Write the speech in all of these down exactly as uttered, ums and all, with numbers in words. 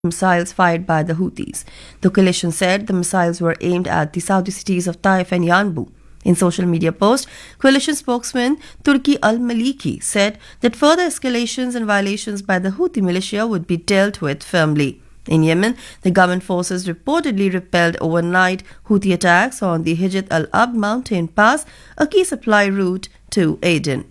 missiles fired by the Houthis. The coalition said the missiles were aimed at the Saudi cities of Taif and Yanbu. In social media post, coalition spokesman Turki al-Maliki said that further escalations and violations by the Houthi militia would be dealt with firmly. In Yemen, the government forces reportedly repelled overnight Houthi attacks on the Hijat al-Abd mountain pass, a key supply route to Aden.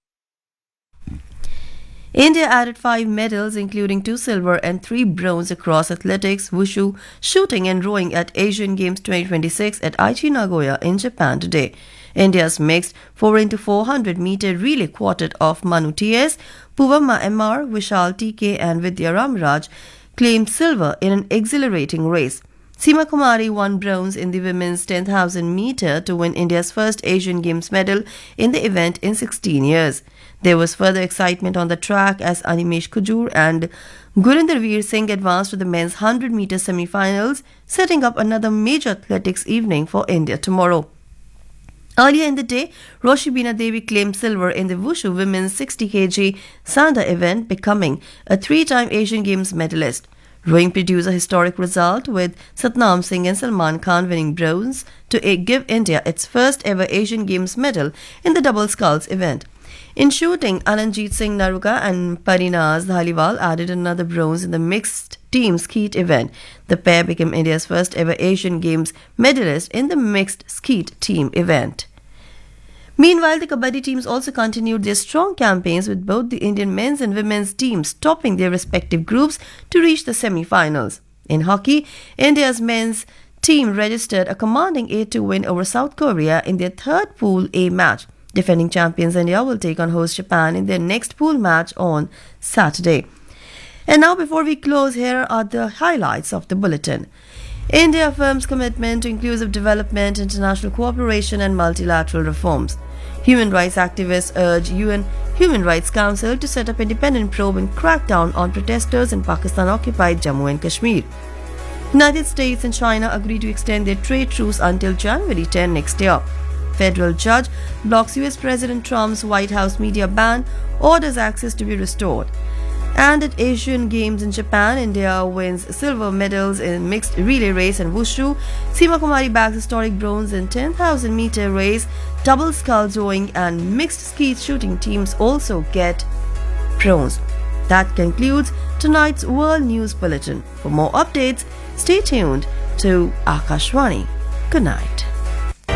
India added five medals, including two silver and three bronze across athletics, wushu, shooting and rowing at Asian Games twenty twenty-six at Aichi Nagoya in Japan today. India's mixed four into four hundred meter relay quartet of Manu T S, Puvamma M R, Vishal T K and Vidya Ramaraj claimed silver in an exhilarating race. Seema Kumari won bronze in the women's ten thousand meter to win India's first Asian Games medal in the event in sixteen years. There was further excitement on the track as Animesh Kujur and Gurinder Veer Singh advanced to the men's one hundred meter semi-finals, setting up another major athletics evening for India tomorrow. Earlier in the day, Roshi Bina Devi claimed silver in the Wushu women's sixty kilogram Sanda event, becoming a three-time Asian Games medalist. Rowing produced a historic result with Satnam Singh and Salman Khan winning bronze to give India its first ever Asian Games medal in the double sculls event. In shooting, Ananjit Singh Naruka and Parinaz Dhaliwal added another bronze in the mixed team skeet event. The pair became India's first ever Asian Games medalist in the mixed skeet team event. Meanwhile, the Kabaddi teams also continued their strong campaigns, with both the Indian men's and women's teams topping their respective groups to reach the semi-finals. In hockey, India's men's team registered a commanding eight two win over South Korea in their third Pool A match. Defending champions India will take on host Japan in their next pool match on Saturday. And now, before we close, here are the highlights of the bulletin. India affirms commitment to inclusive development, international cooperation and multilateral reforms. Human rights activists urge U N Human Rights Council to set up independent probe and crack down on protesters in Pakistan-occupied Jammu and Kashmir. United States and China agree to extend their trade truce until January tenth next year. Federal judge blocks U S President Trump's White House media ban, orders access to be restored. And at Asian Games in Japan, India wins silver medals in mixed relay race and wushu. Seema Kumari bags historic bronze in ten thousand meter race. Double sculls rowing and mixed skeet shooting teams also get bronze. That concludes tonight's World News Bulletin. For more updates, stay tuned to Akashvani. Good night.